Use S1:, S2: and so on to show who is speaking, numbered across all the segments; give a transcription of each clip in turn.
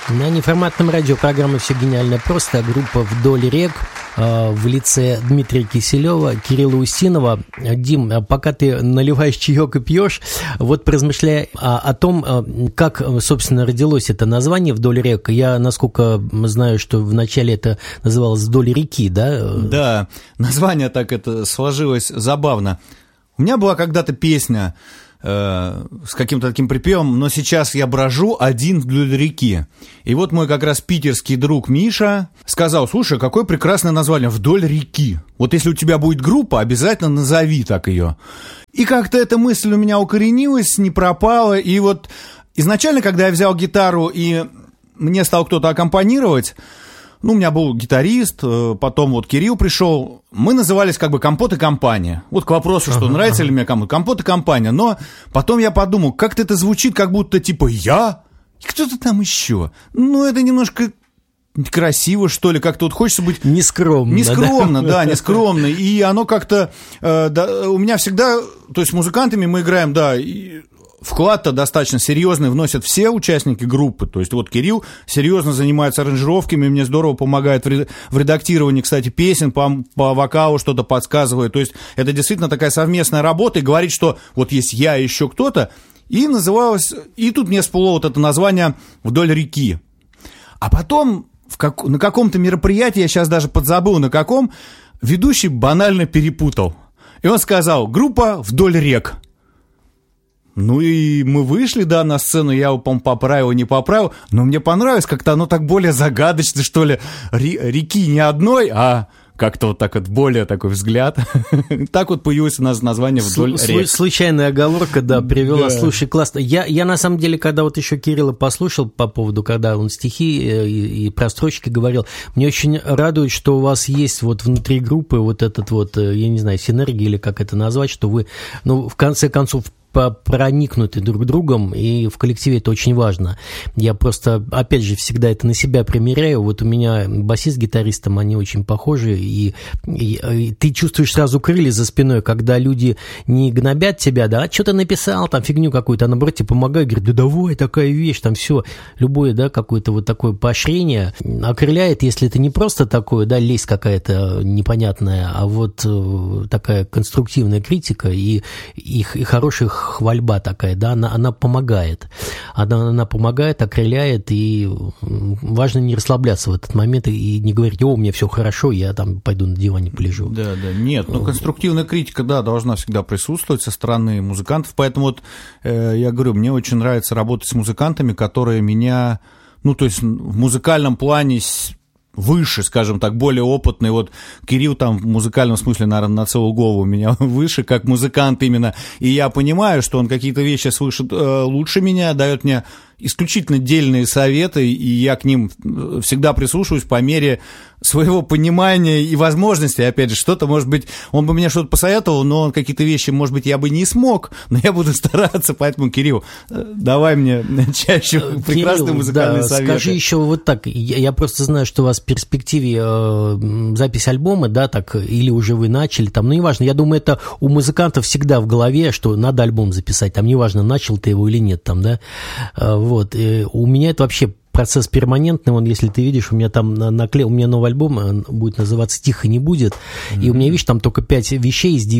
S1: На неформатном радио программа «Все гениально просто». Группа «Вдоль рек» в лице Дмитрия Киселева, Кирилла Устинова. Дим, пока ты наливаешь чаек и пьешь, вот поразмышляй о том, как, собственно, родилось это название «Вдоль рек». Я, насколько знаю, что вначале это называлось «Вдоль реки», да?
S2: Да, название так это сложилось забавно. У меня была когда-то песня с каким-то таким припевом, но сейчас я брожу один вдоль реки. И вот мой как раз питерский друг Миша сказал: слушай, какое прекрасное название «Вдоль реки». Вот если у тебя будет группа, обязательно назови так ее. И как-то эта мысль у меня укоренилась, не пропала. И вот изначально, когда я взял гитару и мне стал кто-то аккомпанировать, у меня был гитарист, потом вот Кирилл пришел, мы назывались как бы «Компот и компания». Вот к вопросу, что нравится ли мне «Компот и компания». Но потом я подумал, как-то это звучит, как будто типа «я» и кто-то там еще. Это немножко красиво, что ли, как-то вот хочется быть...
S1: Нескромно.
S2: Нескромно, да, нескромно. И оно как-то... у меня всегда... То есть с музыкантами мы играем, да... Вклад-то достаточно серьезный вносят все участники группы. То есть вот Кирилл серьезно занимается аранжировками, мне здорово помогает в редактировании, кстати, песен, по вокалу что-то подсказывает. То есть это действительно такая совместная работа, и говорит, что вот есть я и еще кто-то, и называлось... И тут мне всплыло вот это название «Вдоль реки». А потом на каком-то мероприятии, я сейчас даже подзабыл на каком, ведущий банально перепутал. И он сказал: группа «Вдоль рек». И мы вышли, да, на сцену, я его, по-моему, поправил, не поправил, но мне понравилось, как-то оно так более загадочно, что ли, реки не одной, а как-то вот так вот более такой взгляд. Так вот появилось у нас название «Вдоль рек».
S1: Случайная оговорка, да, привела. Да. Слушай, классно. Я на самом деле, когда вот еще Кирилла послушал по поводу, когда он стихи и про строчки говорил, мне очень радует, что у вас есть вот внутри группы вот этот вот, я не знаю, синергия или как это назвать, что вы, в конце концов, проникнуты друг другом, и в коллективе это очень важно. Я просто, опять же, всегда это на себя примеряю. Вот у меня басист с гитаристом, они очень похожи, и ты чувствуешь сразу крылья за спиной, когда люди не гнобят тебя, да, что ты написал, там фигню какую-то, а наоборот тебе помогают, говорят: да давай, такая вещь, там все, любое, да, какое-то вот такое поощрение окрыляет, если это не просто такое, да, лезть какая-то непонятная, а вот такая конструктивная критика и хороших хвальба такая, да, она помогает. Она помогает, окрыляет, и важно не расслабляться в этот момент и не говорить: о, у меня все хорошо, я там пойду на диване полежу.
S2: Да, нет, конструктивная критика, да, должна всегда присутствовать со стороны музыкантов, поэтому вот я говорю, мне очень нравится работать с музыкантами, которые меня, то есть в музыкальном плане выше, скажем так, более опытный. Вот Кирилл там в музыкальном смысле, наверное, на целую голову меня выше, как музыкант именно. И я понимаю, что он какие-то вещи слышит лучше меня, дает мне исключительно дельные советы, и я к ним всегда прислушиваюсь по мере своего понимания и возможностей. Опять же, что-то, может быть, он бы мне что-то посоветовал, но какие-то вещи, может быть, я бы не смог, но я буду стараться. Поэтому, Кирилл, давай мне чаще прекрасные музыкальные советы.
S1: Скажи еще вот так, я просто знаю, что у вас в перспективе запись альбома, да, так, или уже вы начали, там, неважно, я думаю, это у музыкантов всегда в голове, что надо альбом записать, там, неважно, начал ты его или нет, там, да, вот, у меня это вообще процесс перманентный, если ты видишь, у меня там у меня новый альбом будет называться «Тихо не будет», и у меня, видишь, там только 5 вещей из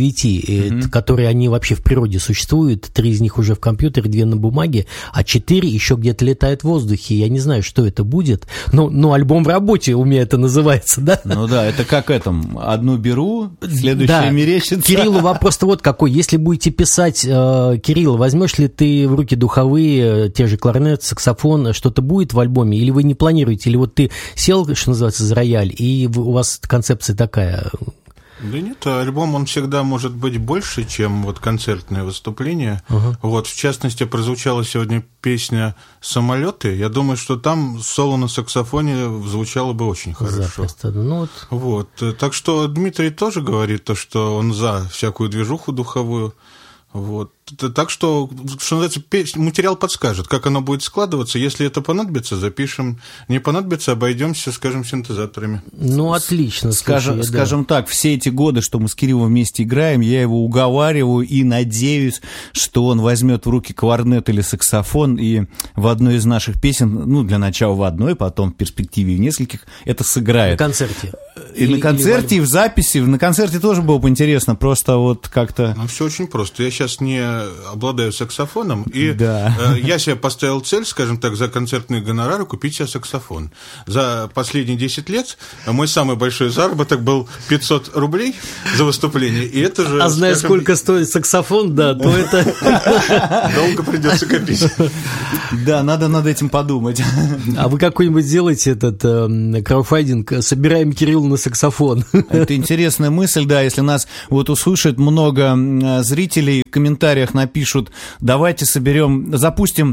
S1: 9, которые они вообще в природе существуют, 3 из них уже в компьютере, 2 на бумаге, а 4 еще где-то летают в воздухе, я не знаю, что это будет, но альбом в работе у меня это называется, да?
S2: Да, это как одну беру, следующая мерещится.
S1: Кириллу вопрос вот какой, если будете писать, Кирилл, возьмешь ли ты в руки духовые, те же кларнет, саксофон, что-то будет в альбоме, или вы не планируете, или вот ты сел, что называется, за рояль, и у вас концепция такая?
S3: Да нет, альбом, он всегда может быть больше, чем вот концертное выступление. Вот, в частности, прозвучала сегодня песня «Самолеты». Я думаю, что там соло на саксофоне звучало бы очень хорошо.
S1: Запросто.
S3: Вот. Так что Дмитрий тоже говорит то, что он за всякую движуху духовую. Вот. Так что называется, материал подскажет, как оно будет складываться. Если это понадобится, запишем. Не понадобится, обойдемся, скажем, синтезаторами.
S1: Ну, отлично.
S2: Скажем так, все эти годы, что мы с Кириллом вместе играем, я его уговариваю и надеюсь, что он возьмет в руки кларнет или саксофон и в одной из наших песен, ну, для начала в одной, потом в перспективе в нескольких, это сыграет.
S1: На концерте.
S2: И на концерте, и в записи. На концерте тоже было бы интересно, просто вот как-то...
S3: Ну, все очень просто. Я сейчас не обладаю саксофоном, и я себе поставил цель, скажем так, за концертные гонорары купить себе саксофон. За последние 10 лет мой самый большой заработок был 500 рублей за выступление, и это же...
S1: А зная, сколько стоит саксофон, да, то это...
S3: Долго придется копить.
S2: Да, надо над этим подумать.
S1: А вы какой-нибудь сделаете этот краудфандинг? Собираем Кирилла на саксофон.
S2: Это интересная мысль, да, если нас вот услышит много зрителей, в комментариях напишут, давайте соберем, запустим,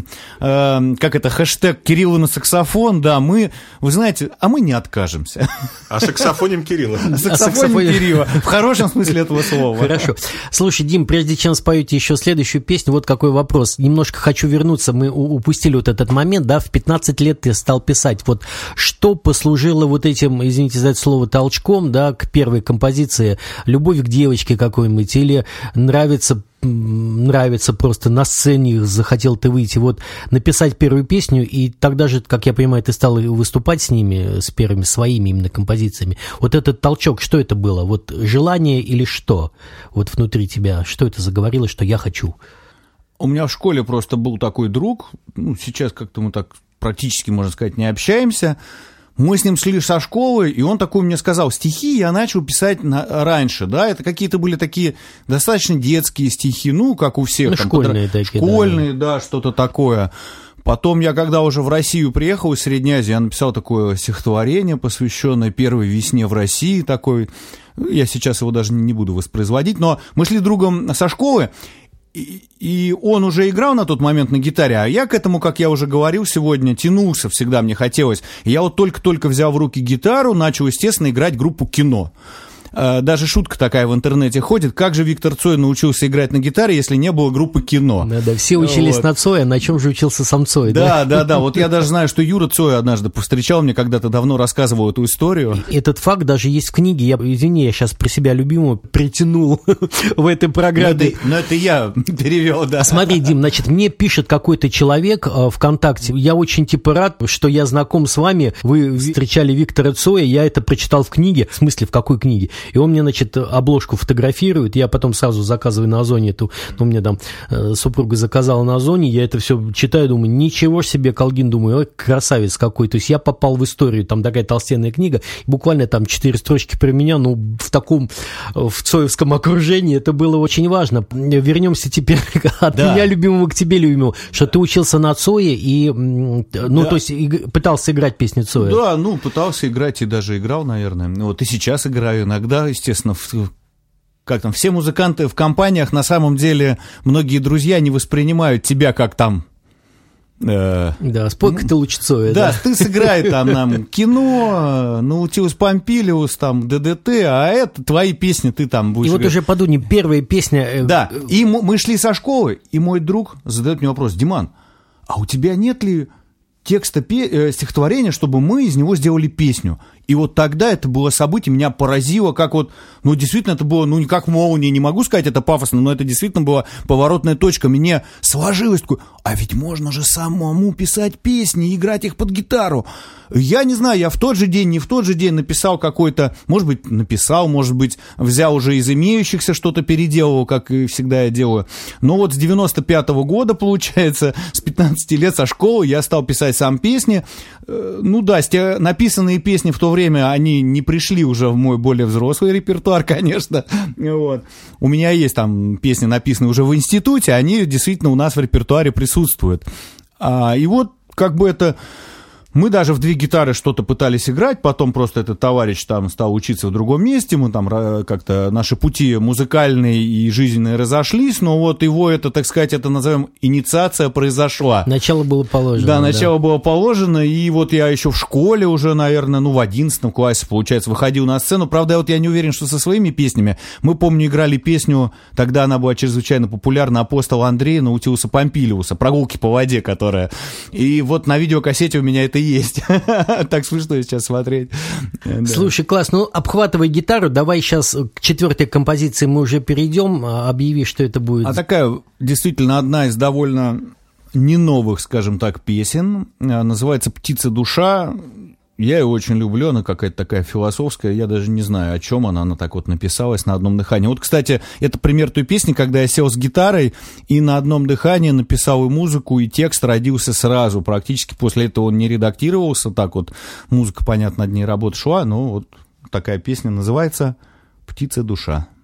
S2: хэштег Кирилла на саксофон, да, вы знаете, а мы не откажемся.
S3: А саксофоним Кирилла.
S2: Саксофоним Кирилла, в хорошем смысле этого слова.
S1: Хорошо. Слушай, Дим, прежде чем споете еще следующую песню, вот какой вопрос. Немножко хочу вернуться, мы упустили вот этот момент, да, в 15 лет ты стал писать. Вот что послужило вот этим, извините за это слово, толчком, да, к первой композиции? Любовь к девочке какой-нибудь или нравится просто на сцене, захотел ты выйти, вот написать первую песню, и тогда же, как я понимаю, ты стал выступать с ними, с первыми своими именно композициями. Вот этот толчок, что это было? Вот желание или что? Вот внутри тебя, что это заговорило, что я хочу?
S2: У меня в школе просто был такой друг, ну, сейчас как-то мы так практически, можно сказать, не общаемся. Мы с ним шли со школы, и он такой мне сказал, стихи я начал писать раньше, да, это какие-то были такие достаточно детские стихи, ну, как у всех.
S1: Ну,
S2: там,
S1: школьные такие,
S2: школьные, да, что-то такое. Потом я, когда уже в Россию приехал из Средней Азии, я написал такое стихотворение, посвященное первой весне в России, такой, я сейчас его даже не буду воспроизводить, но мы шли другом со школы, и он уже играл на тот момент на гитаре, а я к этому, как я уже говорил сегодня, тянулся, всегда мне хотелось. И я вот только-только взял в руки гитару, начал, естественно, играть группу «Кино». Даже шутка такая в интернете ходит, как же Виктор Цой научился играть на гитаре, если не было группы «Кино».
S1: Да, все учились вот на Цоя, на чем же учился сам Цой?
S2: Да, вот я даже знаю, что Юра Цой однажды повстречал, мне когда-то давно рассказывал эту историю.
S1: Этот факт даже есть в книге, извини, я сейчас про себя любимого притянул в этой программе.
S2: Но это я перевел, да.
S1: Смотри, Дим, значит, мне пишет какой-то человек ВКонтакте, я очень рад, что я знаком с вами, вы встречали Виктора Цоя, я это прочитал в книге, в смысле, в какой книге? И он мне, значит, обложку фотографирует, я потом сразу заказываю на Озоне эту, ну, мне там супруга заказала на Озоне, я это все читаю, думаю, ничего себе, Колгин, думаю, ой, красавец какой, то есть я попал в историю, там такая толстенная книга, буквально там 4 строчки про меня, ну, в таком, в цоевском окружении, это было очень важно. Вернемся теперь от меня любимого к тебе любимого, что ты учился на Цое и, ну, то есть пытался играть песни Цоя.
S2: Да, ну, пытался играть и даже играл, наверное, вот и сейчас играю иногда, естественно, все музыканты в компаниях, на самом деле, многие друзья не воспринимают тебя как там...
S1: Да, спой-ка ты лучше Цоя.
S2: Да, ты сыграй там нам Кино, Наутилус Помпилиус, там, ДДТ, а это твои песни, ты там будешь...
S1: И вот уже подумай, первая песня...
S2: Да, и мы шли со школы, и мой друг задает мне вопрос, Диман, а у тебя нет ли текста стихотворения, чтобы мы из него сделали песню? И вот тогда это было событие, меня поразило, как вот, ну, действительно, это было, ну, не как молния, не могу сказать, это пафосно, но это действительно была поворотная точка. Мне сложилось такое, а ведь можно же самому писать песни и играть их под гитару. Я не знаю, я в тот же день, не в тот же день написал какой-то, может быть, взял уже из имеющихся что-то переделывал, как и всегда я делаю. Но вот с 95-го года, получается, с 15 лет со школы я стал писать сам песни. Ну да, написанные песни в то время, они не пришли уже в мой более взрослый репертуар, конечно. Вот. У меня есть там песни, написанные уже в институте, они действительно у нас в репертуаре присутствуют. И вот как бы это... Мы даже в 2 гитары что-то пытались играть, потом просто этот товарищ там стал учиться в другом месте, мы там как-то, наши пути музыкальные и жизненные разошлись, но вот его это, так сказать, это назовем, инициация произошла.
S1: Начало было положено.
S2: Да, начало было положено, и вот я еще в школе уже, наверное, в 11 классе, получается, выходил на сцену. Правда, вот я не уверен, что со своими песнями. Мы, помню, играли песню, тогда она была чрезвычайно популярна, «Апостол Андрей Наутилуса Помпилиуса», «Прогулки по воде», которая. И вот на видеокассете у меня это есть. Так смешно сейчас смотреть.
S1: Слушай, класс, ну обхватывай гитару, давай сейчас к 4-й композиции мы уже перейдем, объяви, что это будет.
S2: А такая, действительно, одна из довольно не новых, скажем так, песен, называется «Птица душа». Я ее очень люблю, она какая-то такая философская, я даже не знаю, о чем она так вот написалась на одном дыхании. Вот, кстати, это пример той песни, когда я сел с гитарой и на одном дыхании написал и музыку, и текст родился сразу. Практически после этого он не редактировался, так вот музыка, понятно, над ней работа шла, но вот такая песня называется «Птица душа».